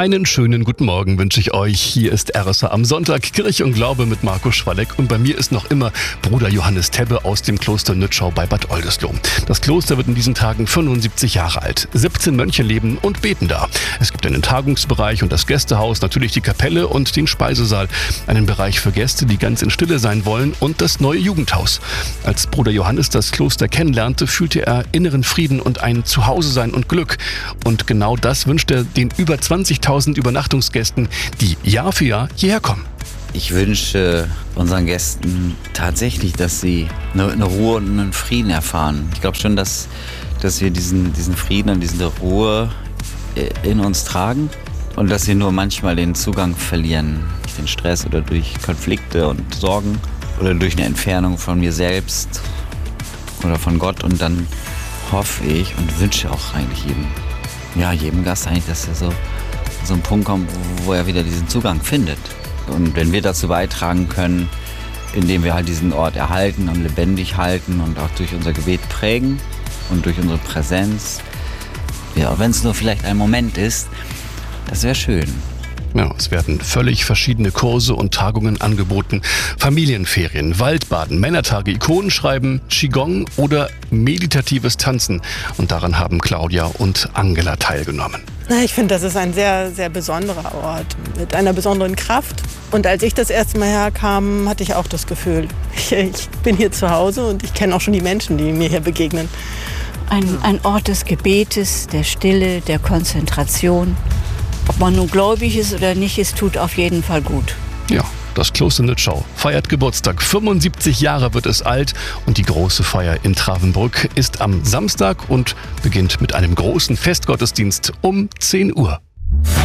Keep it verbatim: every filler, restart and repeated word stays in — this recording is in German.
Einen schönen guten Morgen wünsche ich euch. Hier ist R S A am Sonntag, Kirche und Glaube mit Markus Schwalleck. Und bei mir ist noch immer Bruder Johannes Tebbe aus dem Kloster Nützschau bei Bad Oldesloe. Das Kloster wird in diesen Tagen fünfundsiebzig Jahre alt. siebzehn Mönche leben und beten da. Es gibt einen Tagungsbereich und das Gästehaus, natürlich die Kapelle und den Speisesaal. Einen Bereich für Gäste, die ganz in Stille sein wollen, und das neue Jugendhaus. Als Bruder Johannes das Kloster kennenlernte, fühlte er inneren Frieden und ein Zuhause-sein und Glück. Und genau das wünscht er den über zwanzigtausend Übernachtungsgästen, die Jahr für Jahr hierher kommen. Ich wünsche unseren Gästen tatsächlich, dass sie eine, eine Ruhe und einen Frieden erfahren. Ich glaube schon, dass, dass wir diesen, diesen Frieden und diese Ruhe in uns tragen und dass wir nur manchmal den Zugang verlieren durch den Stress oder durch Konflikte und Sorgen oder durch eine Entfernung von mir selbst oder von Gott. Und dann hoffe ich und wünsche auch eigentlich jedem, ja, jedem Gast eigentlich, dass er so so einen Punkt kommt, wo er wieder diesen Zugang findet. Und wenn wir dazu beitragen können, indem wir halt diesen Ort erhalten und lebendig halten und auch durch unser Gebet prägen und durch unsere Präsenz, ja, auch wenn es nur vielleicht ein Moment ist, das wäre schön. Ja, es werden völlig verschiedene Kurse und Tagungen angeboten. Familienferien, Waldbaden, Männertage, Ikonenschreiben, Qigong oder meditatives Tanzen. Und daran haben Claudia und Angela teilgenommen. Ich finde, das ist ein sehr, sehr besonderer Ort mit einer besonderen Kraft. Und als ich das erste Mal herkam, hatte ich auch das Gefühl, ich, ich bin hier zu Hause und ich kenne auch schon die Menschen, die mir hier begegnen. Ein, ein Ort des Gebetes, der Stille, der Konzentration. Ob man nun gläubig ist oder nicht, es tut auf jeden Fall gut. Ja, das Kloster Nützschau feiert Geburtstag. fünfundsiebzig Jahre wird es alt und die große Feier in Travenbrück ist am Samstag und beginnt mit einem großen Festgottesdienst um zehn Uhr.